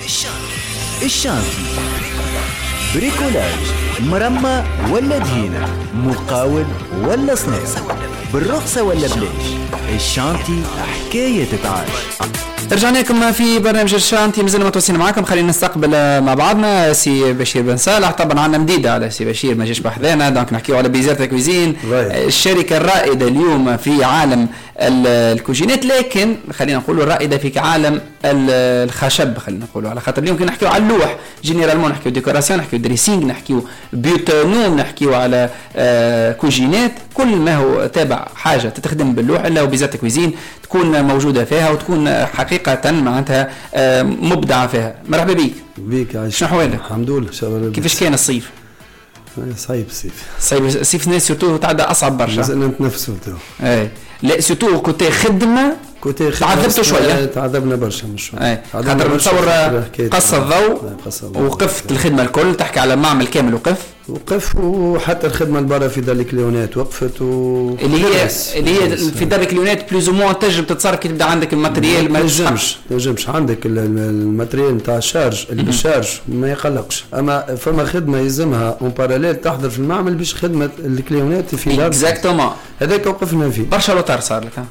الشانتي بريكولاج، مرمى ولا دهينة، مقاول ولا صناعة، بالرخصة ولا بلاش، الشانتي حكاية تتعاش. رجعنا لكم في برنامج الشانتي، مازلنا متواصلين معكم. خلينا نستقبل مع بعضنا سي بشير بن صالح. طبعا عندنا مديدة على سي بشير ما جاش بحذانا، دونك نحكيو على بيزارت كويزين، الشركة الرائدة اليوم في عالم الكوجينات، لكن خلينا نقولوا الرائدة في عالم الخشب. خلينا نقولوا على خاطر اليوم كنا نحكيو على اللوح جينيرالمون، نحكيو ديكوراسيون، نحكيو دريسينغ، نحكيو بيوتونوم، نحكيو على كوجينات، كل ما هو تابع حاجة تتخدم باللوح إلا وبيزارت كويزين تكون موجودة فيها وتكون حقيقة معناتها مبدعة فيها. مرحبا بيك. بيك عايش. شنو حوالك؟ الحمد لله. كيفاش كان الصيف؟ صعيب الصيف ناس سورتو تعدى أصعب برشا. لازم نتنفسوا تو. أي لا سورتو كنت خدمة. تعذبتوا شوية. تعذبنا برشا مش شوية. خاطر نتصور قص الضوء وقفت الخدمة الكل، تحكي على معمل كامل وقف وحتى الخدمة البارة في دار الكليونات وقفت اللي هي في دار الكليونات بلوز موان تجرب تتصرف كي تبدا عندك الماتريال ما تنجمش عندك الماتريال نتاع الشارج اللي بالشارج ما يقلقش، اما فما خدمة يلزمها اون باراليل تحضر في المعمل باش خدمة الكليونات في دار اكزاكتومون هذاك وقفنا فيه. برشا لوتار صار لك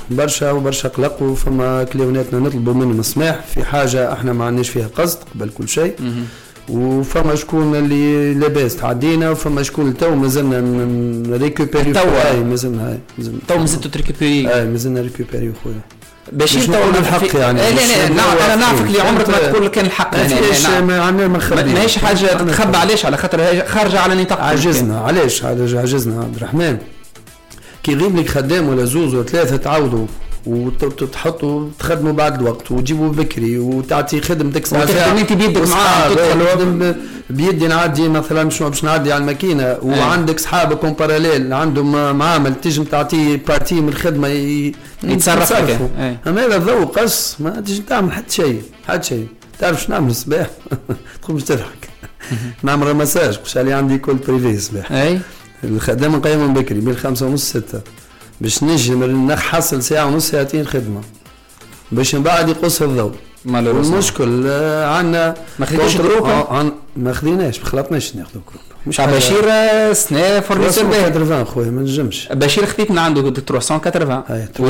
برشا قلق، وفما كليوناتنا نطلبوا منهم السماح في حاجة احنا ما عندناش فيها قصد قبل كل شيء، وفما شكون اللي لاباس تعدينا، وفما شكون تو مازلنا نريكوبيري مازلنا تريكوبيري مازلنا ريكوبيري خويا باشير تو الحق يعني. لا انا نعرفك اللي عمرك ما تقول كان الحق هنا ما هيش حاجه تخبى. علاش؟ على خاطر خارجه على نطاق عجزنا. علاش عجزنا عبد الرحمن؟ كي يغيب لك خدام ولا زوز ولا ثلاثه تعوضوا وتحطوا تخدموا بعد الوقت وتجيبوا بكري وتعطي خدمتك ساعه انت بيدك معاه بيدي نعدي مثلا مش باش نعدي على الماكينه وعندك صحابك باراليل عندهم معامل تجم تعطيه بارتي من الخدمه يتصرفوا. اما هذا ضوء قص ما تجي تعمل حتى شيء تعرف شنو نعمل الصباح تقوم باش تضحك نعمل مساج باش اللي عندي كل بريفي الصباح الخدام نقيم من بكري بين 5:30 6 باش نجم نحصل ساعة ونص ساعتين خدمة باش من بعد يقص الضوء. المشكل عندنا ما خديناش كروبة، ما خلطناش ناخذ كروبة. مش بشير سنة فورنيسور باهي 380 خويا ما نجمش. بشير خديت من عنده 380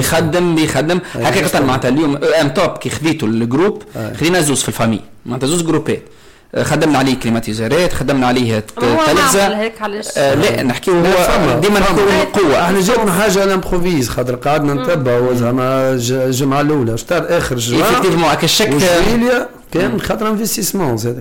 ويخدم حقيقة معناتها اليوم ام توب كي خديته الجروب خدينا زوز في الفامي معناتها زوز جروبات. خدمنا عليه كليماتيزارات، خدمنا عليه تلفزة. لا نحكيو هو ديما نكون قوة. احنا جبنا حاجة لامبروفيز خاطر قعدنا نتبع زعما الجمعة الأولى شتار آخر جمعة. إفكتيفمون هكا الشك كان خاطر انفستيسمون زاد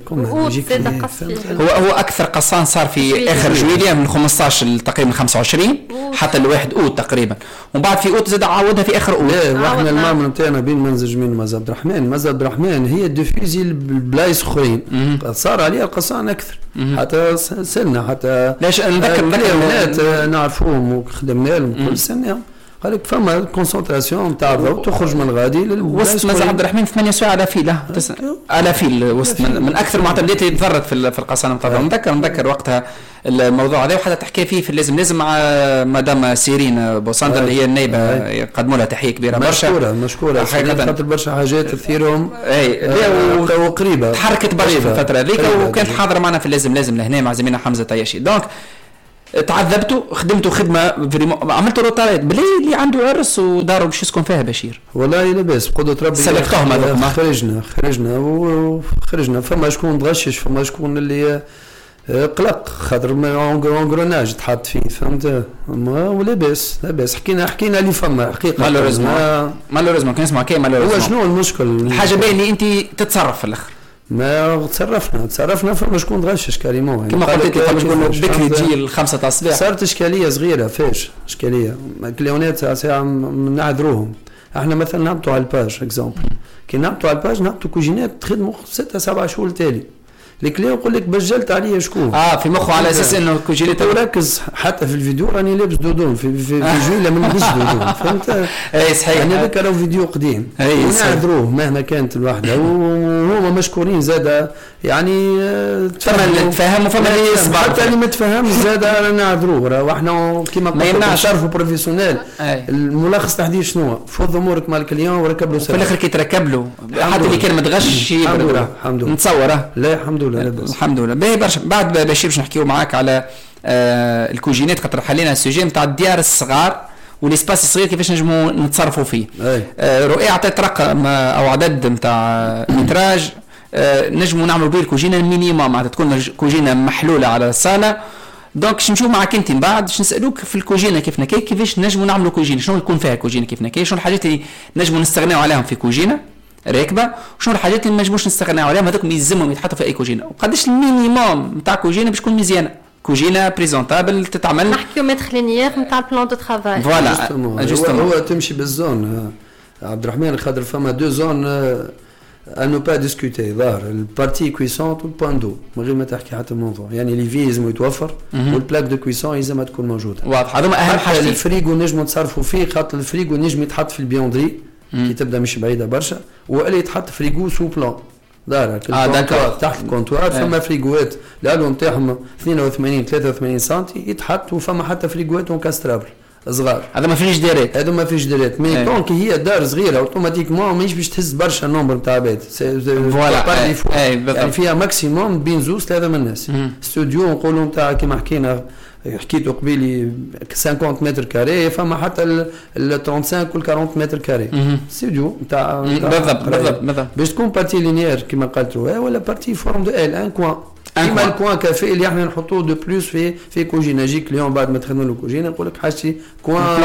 هو أكثر قصان صار في آخر جويلية من 15 تقريبا 25 حتى الواحد أوت تقريبا، ومن بعد في أوت زاد عودها في آخر أوت. واحنا المعمل نتاعنا بين منزج من مازال عبد الرحمن هي الديفيزي البلايص اخرين صار عليها القصان اكثر حتى سنه حتى ليش نذكر نعرفوهم وخدمنا لهم كل سنه قال لك فما كونسنتراسيون تاع الضوء تخرج من الغادي وسط مازال عبد الرحمن 8 ساعات على فيل على فيل وسط من اكثر معتمدات اللي تضررت في القصانه نتاع نذكر وقتها الموضوع هذا وحتى تحكي فيه في لازم مع مدام سيرين بوساندر اللي هي النائبه يقدموا لها تحيه كبيره برشا مشكوره خاطر برشا حاجات تثيرهم وقريبه تحركت برشا في الفتره هذيك وكانت حاضره معنا في لازم لهنا مع زميلنا حمزه طياشي. دونك تعذبتوا خدمتوا خدمه عملتوا روتارات بلي اللي عنده عرس وداره باش يسكن فيها بشير والله لاباس بقدره ربي سلكتهم هذوك خرجنا فما شكون تغشش فما شكون اللي قلق خاطر اونغروناج تحط فيه فهمت ولا باس حكينا اللي فما حقيقه مالوريزمون كان نسمع كي هو شنو المشكل الحاجه باين اللي انت تتصرف في الاخر ما تصرفنا فما شكون تغشش كريمو يعني كما قلت لك شكون بكري تجي الخمسة تاع الصباح صارت اشكاليه صغيره فاش اشكاليه الكليونات ساعه نعذروهم احنا مثلا نهبطوا على الباج اكزامبل كي نهبطوا على الباج نهبطوا كوجينات تخدموا 6-7 شهور تالي الكليون يقول لك بجلت عليا شكون في مخه على اساس انه الكوجينه تركز حتى في الفيديو راني لابس دودون في جويله ما نلبسش دودون فهمت. اي صحيح. يعني هذاك راه فيديو قديم ونعذروه مهما كانت الوحده وهما مشكورين زاد يعني تفهموا فما اللي يصبر حتى اللي ما تفهمش زاد رانا نعذروه راه احنا كيما قلنا نعرفوا بروفيسيونيل. الملخص تحديد شنو فض امورك مع الكليون وركب له في الاخر كي تركب له حتى اللي كان متغش الحمد لله نتصوره لا الحمد لله الحمد لله. باهي برشا. بعد بشير باش نحكيو معاك على الكوجينات خاطر حلينا السوجي نتاع الديار الصغار والاسباس الصغير كيفاش نجموا نتصرفوا فيه. رؤية عطيت رقم او عدد نتاع متراج نجموا نعملوا به الكوجينه المينيموم معناتها تكون كوجينه محلوله على الصاله. دونك باش نمشيو معاك انت من بعد باش نسالوك في الكوجينه كيف نكاي كيفاش نجموا نعملوا كوجينه شنو يكون فيها كوجينه كيف نكاي شنو الحاجات اللي نجموا نستغناو عليهم في كوجينه راكبه وشنو الحاجات اللي ما نجموش نستغناو عليهم هذوك يلزمهم يتحطوا في اي كوجينه وقداش المينيموم نتاع كوجينه باش تكون مزيانه كوجينه بريزونطابل تتعمل. نحكيو متر لينيير نتاع البلان دو ترافاي فوالا جوستومون هو تمشي بالزون عبد الرحمن خاطر فما دو زون انو با ديسكوتي ظاهر البارتي كويسونت والبوان دو من غير ما تحكي حتى الموضوع يعني لي في لازم يتوفر والبلاك دو كويسون لازم تكون موجوده واضح. هذوما اهم حاجه. الفريغو نجموا نتصرفوا فيه خاطر الفريغو نجم يتحط في البيوندري كي تبدا مش بعيده برشا ولا يتحط فريغو سو بلان دار تحت الكونتوار فما فريغوات الالو نتاعهم 82 83 سم يتحط وفما حتى فريغوات اونكاسترابل صغار. هذا ما فيش ديريت هذا ما فيش ديريت مي دونك هي دار صغيره اوتوماتيكمون ماهيش باش تهز برشا نومبر نتاع عباد فوالا يعني فيها ماكسيموم بين زوز ثلاثه من الناس. استوديو نقولوا نتاع كيما حكينا حكيتو قبيلي 50 متر كاري فما حتى ال 35 وال 40 متر كاري استوديو نتاع بالضبط باش تكون بارتي لينيير كيما قلت ولا بارتي فورم دو ال ان كوان كيما الكوان كافي اللي احنا نحطوه دو بلوس في كوجينه يجيك اليوم بعد ما تخدموا له كوجينه نقول لك حاجتي كوان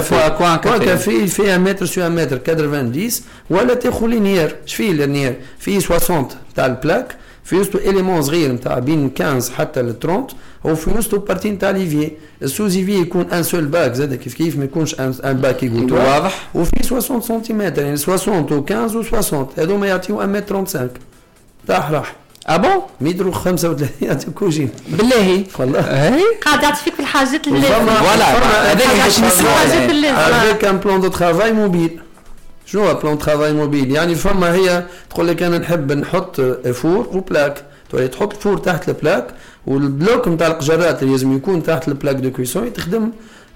كافي فيها متر سو متر 90 ولا تاخذ لينيير اش فيه لينيير فيه 60 تاع البلاك في وسطو اليمون صغير نتاع بين 15 حتى ل 30 وفي وسطو بارتي نتاع ليفي السوزيفي يكون ان سول باك زاد كيف ما يكونش ان باك يقول واضح وفي 60 سنتيمتر يعني 60 و 15 و 60 هذوما يعطيو 1 متر 35 تاع راح ابو متر 35 يعطيو كوجين بالله والله قاعد يعطي فيك في الحاجات اللي فوالا هذاك الحاجات اللي هذاك ان بلان دو ترافاي موبيل شنو هو بلان ترافاي موبيل يعني فما هي تقول لك انا نحب نحط فور وبلاك تحط الفور تحت البلاك والبلوك نتاع القجرات اللي لازم يكون تحت البلاك دو كويسون تخدم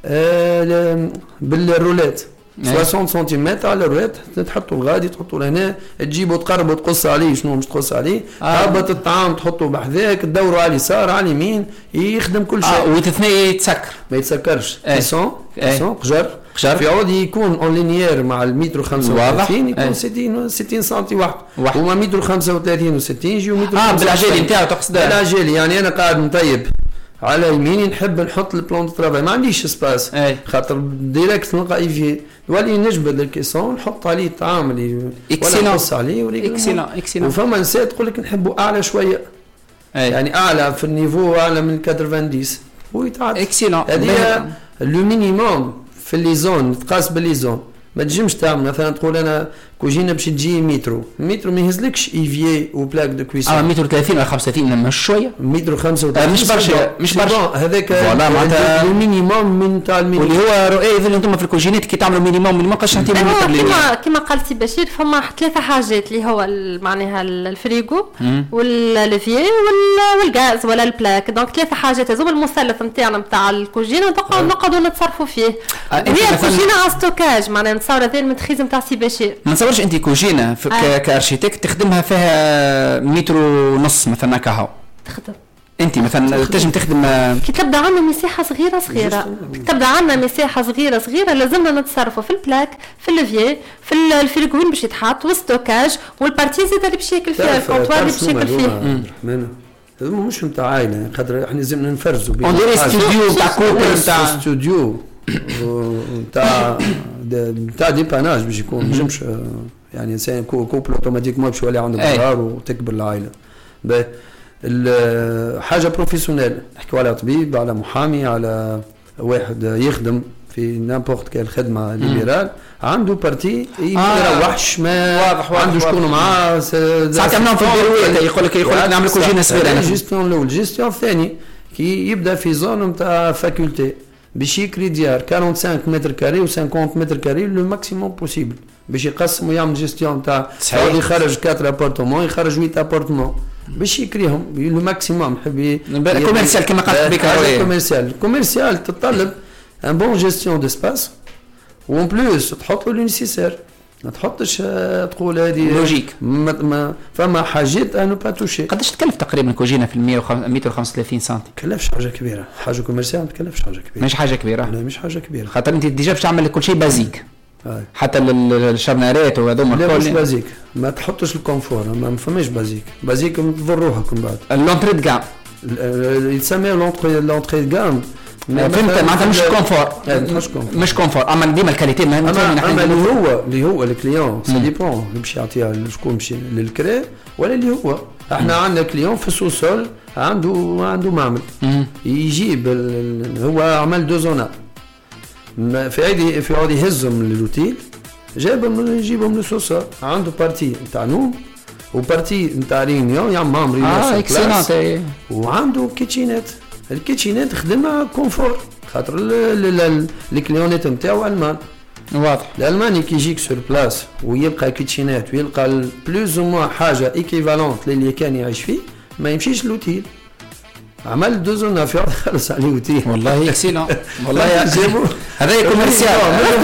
بالرولات 60 سنتيمتر على الرولات تحطوا الغادي تحطوا لهنا تجيبوا تقربوا تقص عليه شنو مش تقص عليه هبط الطعام تحطوا بحذاك تدوروا على اليسار على اليمين يخدم كل شيء وتثني يتسكر ما يتسكرش كيسون قجر في عود يكون اون لينيير مع المتر 35 يكون 60 سم واحد وما متر 35 و60 يجيو متر بالعجالي نتاعو تقصد بالعجالي يعني انا قاعد مطيب على يميني نحب نحط البلان دو ترافاي ما عنديش سباس خاطر ديريكت نلقى ايفي ولي نجبد الكيسون نحط عليه الطعام اللي ولا نقص عليه اكسيلون وفما نساء تقول لك نحبوا اعلى شويه يعني اعلى في النيفو اعلى من 90 ويتعاد اكسيلون هذه لو مينيموم في لي زون تقاس باللي زون ما تجمش تعمل مثلا تقول انا كوجينه باش تجي مترو ما يهزلكش ايفيي وبلاك دو كويسون متر 30 ولا 35 مش شويه متر 35 مش برشا هذاك المينيموم من تاع المينيموم واللي هو رؤيه اللي انتم في الكوجينات كي تعملوا مينيموم ما قاش تعطيهم كما قال سي بشير فما ثلاثه حاجات اللي هو معناها الفريغو والليفي والغاز ولا البلاك دونك ثلاثه حاجات هذوما المثلث نتاعنا نتاع الكوجينه نقعدوا نتصرفوا فيه هي الكوجينه على ستوكاج معناها نتصور هذا المتخيز نتاع سي بشير ما نتصورش انت كوجينه كارشيتكت تخدمها فيها متر ونص مثلا كهو تخدم انت مثلا تنجم تخدم كي تبدا عندنا مساحه صغيره تبدا عندنا مساحه صغيره لازمنا نتصرفوا في البلاك في الليفي في الفريغو وين باش يتحط والستوكاج والبارتي زاد اللي باش ياكل فيها الكونتوار اللي باش ياكل فيه مش نتاع عائله خاطر احنا لازم نفرزوا بين استوديو تاع كوبل نتاع استوديو نتاع ديباناج باش يكون نجمش يعني انسان كوبل اوتوماتيكمون باش يولي عنده قرار وتكبر العائله حاجه بروفيسيونيل نحكيو على طبيب على محامي على واحد يخدم في نامبورت كان خدمه ليبرال عنده بارتي ما يروحش ما واضح عنده شكون معاه ساعات عملهم في البيروية يقول لك نعمل كوجينه صغيره. جيستيون الاول جيستيون الثاني كي يبدا في زون نتاع فاكولتي باش يكري ديار 45 متر كاري و50 متر كاري لو ماكسيموم بوسيبل باش يقسم ويعمل جيستيون تاع يخرج 4 ابارتمون يخرج 8 ابارتمون باش يكريهم لو ماكسيموم يحب كوميرسيال كما قالت بك كوميرسيال تطلب ان بون جيستيون ديسباس وان بلوس تحط له لو نيسيسير ما تحطش تقول هذه لوجيك ما فما حاجات انو با توشي. قداش تكلف تقريبا كوجينه في 135 سم؟ تكلفش حاجه كبيره، حاجه كوميرسيال ما تكلفش حاجه كبيره، مش حاجه كبيره، لا مش حاجه كبيره، خاطر انت ديجا باش تعمل كل شيء بازيك حتى الشرنارات وهذوما الكل. لا مش بازيك، ما تحطش الكونفور، ما فماش بازيك تضر روحك من بعد. اللونتري دو كام يتسمى لونتري دو كام، فهمت معناتها مش كونفور اما ديما الكاليتي اما اللي هو الكليون سي ديبون باش يعطيها شكون باش للكري ولا اللي هو احنا عندنا كليون في السوسول عنده معمل يجيب هو عمل 2 زونات في عادي يهزهم للوتيل يجيبهم للسوسول عنده بارتي نتاع نوم وبارتي نتاع رينيون يعمل معهم رينيون اكسلونت وعنده كيتشينات. الكيتشينات تخدمها كونفور خاطر الكليونات نتاعو المان واضح. الالماني كي يجيك سور بلاس ويلقى كيتشينات ويلقى بلوز او موان حاجه ايكيفالونت للي كان يعيش فيه ما يمشيش لوتيل. عمل 2 زون في خلص عليه وتيل والله اكسيلون والله هذا كوميرسيال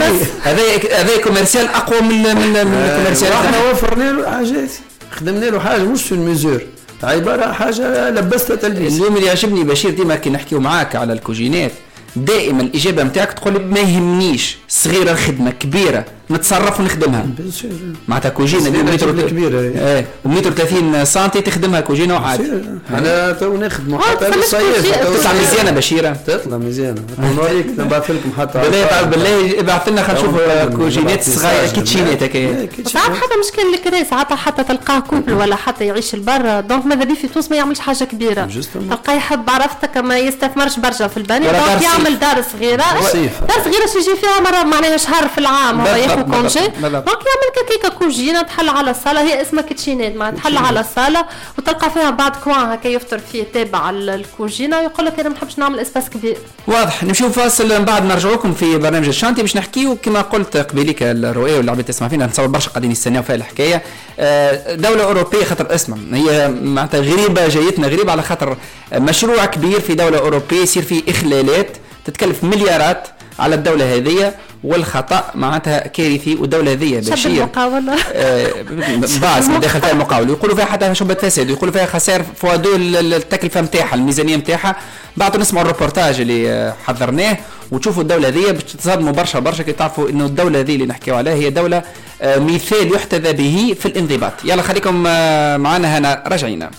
هذا كوميرسيال اقوى من الكوميرسيال. احنا وفرنا له حاجات خدمنا له حاجه مش في الميزور عباره حاجه لبستها تلبيس. اليوم اللي يعجبني بشير ديما كي نحكيو معاك على الكوجينات دائما الاجابه نتاعك تقول ما يهمنيش صغيره الخدمه كبيره نتصرف ونخدمها معناتها كوجينه متر كبيره ومتر 30 سم تخدمها كوجينه وعادي. انا تو نخدموا حتى الصيف تطلع مزيانه بشيره تطلع مزيانه نوريك نبعث لكم حتى بالله ابعث لنا خلينا نشوف كوجينات صغيره كيتشينات هكايا. ساعات حتى مشكل الكري ساعات حتى تلقاه كوبل ولا حتى يعيش البر دونك ماذا بيه في تونس ما يعملش حاجه كبيره تلقاه يحب عرفتك ما يستثمرش برشا في البني دونك يعمل دار صغيره يجي فيها مره معناها شهر في العام ولا ياخذ كونجي دونك يعمل كيكه كوجينه تحل على الصاله هي اسمها كيتشينات ما تحل على الصاله وتلقى فيها بعض كوان هكا يفطر فيه تابع الكوجينه ويقول لك انا ما نحبش نعمل اسباس كبير. واضح. نمشيو فاصل من بعد نرجعوا لكم في برنامج الشانتي باش نحكيو كما قلت قبيليك الرؤيه واللي عم تسمع فينا نتصور برشا قاعدين يستناو فيها الحكايه. دوله اوروبيه خاطر اسمها هي معناتها غريبه جايتنا غريبه على خاطر مشروع كبير في دوله اوروبيه يصير فيه اخلالات تتكلف مليارات على الدولة هذه والخطأ معناتها كارثي. والدولة هذه بشير المقاولة باس داخل فيها المقاولة يقولوا فيها حتى شبه فساد ويقولوا فيها خسائر فوادو التكلفة نتاعها الميزانية نتاعها. بعد نسمع الروبورتاج اللي حضرناه وتشوفوا الدولة هذه باش تصدموا برشا كي تعرفوا انه الدولة هذه اللي نحكيو عليها هي دولة مثال يحتذى به في الانضباط. يلا خليكم معنا هنا رجعينا.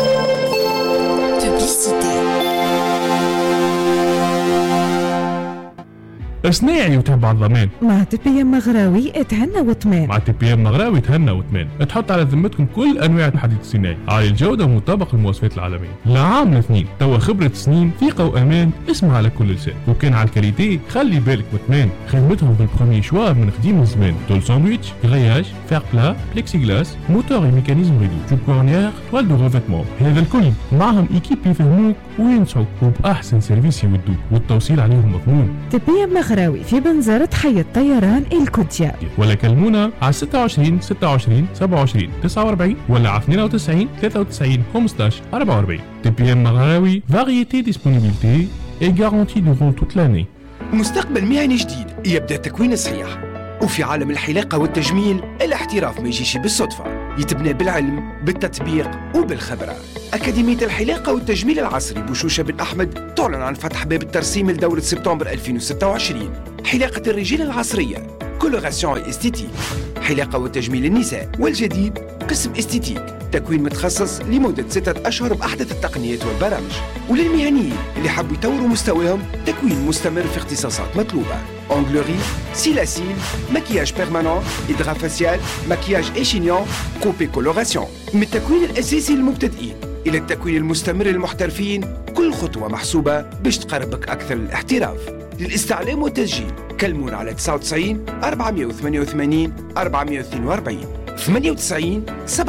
صناعي وتبع الضمان مع تي بي ام مغراوي اتهنى وطمان. مع تي بي ام مغراوي تهنى وطمان تحط على ذمتكم كل انواع الحديد الصناعي عالي الجوده ومطابق للمواصفات العالميه. لعام الاثنين توا خبره سنين ثقه وامان اسمع على كل لسان. وكان على الكاليتي خلي بالك وطمان خدمتهم بالبروميي شوار من قديم الزمان. طول ساندويتش غرياج فير بلا بليكسي غلاس موتور ميكانيزم ريدو جوب كورنيير توال دو ريفيتمون. هذا الكل معهم ايكيب يفهموك وينصحوك وباحسن سيرفيس يودوك والتوصيل عليهم مضمون. تي بي ام مغراوي في بنزرة حي الطيران الكوتيا ولا كلمونا على 26 27 49 ولا على 92 93 15 44. تي بي ام مغراوي فاريتي ديسبونيبيليتي اي غارونتي دورون توت لاني. مستقبل مهني جديد يبدأ التكوين الصحيح. وفي عالم الحلاقة والتجميل الاحتراف ما يجيش بالصدفة يتبنى بالعلم بالتطبيق وبالخبرة. أكاديمية الحلاقة والتجميل العصري بوشوشة بن أحمد تعلن عن فتح باب الترسيم لدورة سبتمبر 2026. حلاقة الرجال العصرية كولوراسيون استيتيك. حلاقة والتجميل النساء والجديد قسم استيتيك تكوين متخصص لمدة 6 أشهر بأحدث التقنيات والبرامج. وللمهنيين اللي حبوا يطوروا مستواهم تكوين مستمر في اختصاصات مطلوبة. أونغلوري، سيلاسيل، مكياج بيرمانون، إدغام فاسيال، مكياج إيشينيون، كوبي كولوراسيون. من التكوين الأساسي للمبتدئين إلى التكوين المستمر للمحترفين كل خطوة محسوبة باش تقربك أكثر للاحتراف. للاستعلام والتسجيل كلمونا على 99 488 442 98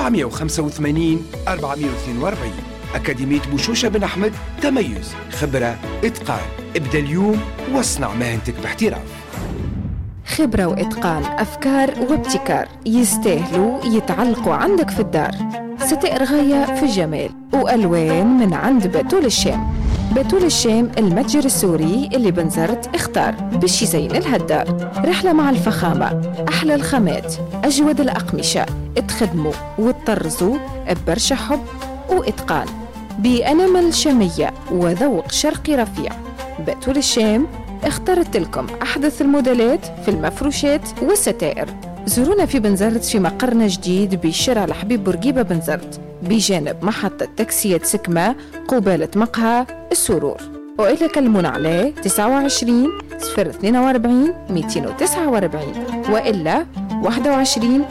785 442. أكاديمية بوشوشة بن أحمد، تميز، خبرة، إتقان. ابدأ اليوم واصنع مهنتك باحتراف. خبرة وإتقان، أفكار وابتكار يستاهلوا يتعلقوا عندك في الدار. ستائر غاية في الجمال وألوان من عند بتول الشام. بتول الشام المتجر السوري اللي بنزرت اختار باش يزين لها الدار. رحلة مع الفخامة، أحلى الخامات، أجود الأقمشة، تخدموا وتطرزوا ببرشا حب وإتقان بأنامل شامية وذوق شرقي رفيع. بتول الشام اخترت لكم أحدث الموديلات في المفروشات والستائر. زورونا في بنزرت في مقرنا جديد بشارع الحبيب بورقيبة بنزرت بجانب محطة تاكسيات سكمة قبالة مقهى السرور. وإلا كلمونا عليه 29 042 249 وإلا 21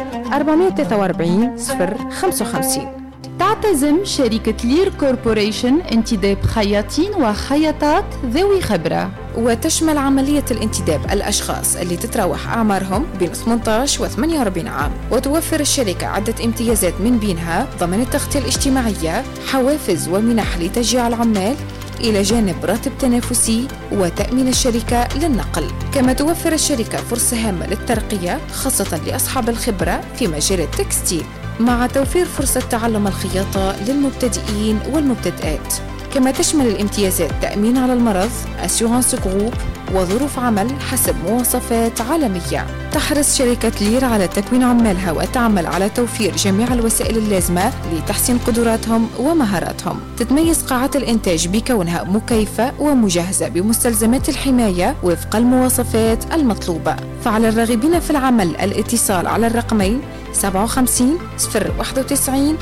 443 055. تعتزم شركة لير كوربوريشن انتداب خياطين وخياطات ذوي خبرة، وتشمل عملية الانتداب الأشخاص اللي تتراوح أعمارهم بين 18 و 48 عام. وتوفر الشركة عدة امتيازات من بينها ضمن التغطية الاجتماعية، حوافز ومنح لتشجيع العمال، إلى جانب راتب تنافسي وتأمين الشركة للنقل. كما توفر الشركة فرصة هامة للترقية خاصة لأصحاب الخبرة في مجال التكستيل، مع توفير فرصة تعلم الخياطة للمبتدئين والمبتدئات. كما تشمل الامتيازات تأمين على المرض، أسيورانس جروب، وظروف عمل حسب مواصفات عالمية. تحرص شركة لير على تكوين عمالها وتعمل على توفير جميع الوسائل اللازمة لتحسين قدراتهم ومهاراتهم. تتميز قاعات الإنتاج بكونها مكيفة ومجهزة بمستلزمات الحماية وفق المواصفات المطلوبة. فعلى الراغبين في العمل الاتصال على الرقمين 57 091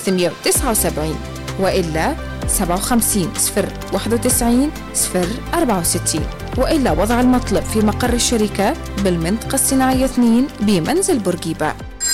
379 وإلا 57 091 064 وإلا وضع المطلب في مقر الشركة بالمنطقة الصناعية 2 بمنزل بورقيبة.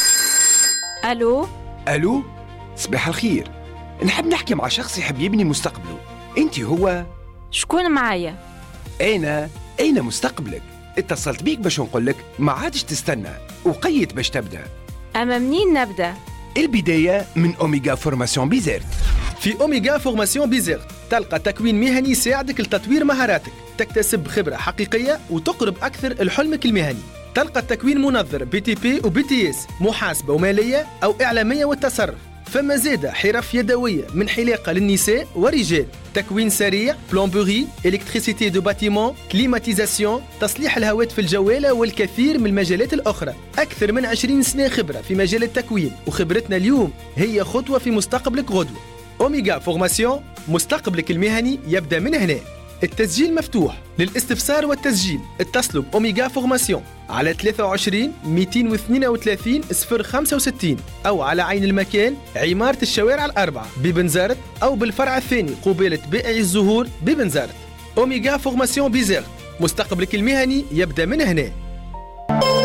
ألو صباح الخير. نحب نحكي مع شخص يحب يبني مستقبله. أنت هو؟ شكون معايا؟ أين مستقبلك؟ اتصلت بيك باش نقولك ما عادش تستنى وقيت باش تبدأ. أما منين نبدأ؟ البداية من أوميغا فورماسيون بيزيرت. في أوميغا فورماسيون بيزيرت تلقى تكوين مهني يساعدك لتطوير مهاراتك، تكتسب خبرة حقيقية وتقرب أكثر لحلمك المهني. تلقى التكوين منظر BTP و BTS، محاسبة ومالية أو إعلامية والتصرف. فما زادة حرف يدوية من حلاقة للنساء ورجال، تكوين سريع، بلومبوري، إلكتريسيتي دو باتيمون، كليماتيزاسيون، تصليح الهواتف الجوالة والكثير من المجالات الأخرى. أكثر من 20 سنة خبرة في مجال التكوين، وخبرتنا اليوم هي خطوة في مستقبلك غدوة. أوميغا فورماسيون، مستقبلك المهني يبدأ من هنا. التسجيل مفتوح. للاستفسار والتسجيل اتصلوا بأوميغا فورماسيون على 23 232 065 أو على عين المكان عمارة الشوارع الأربعة ببنزرت، أو بالفرع الثاني قبالة بائع الزهور ببنزرت. أوميغا فورماسيون بيزيرت، مستقبلك المهني يبدأ من هنا.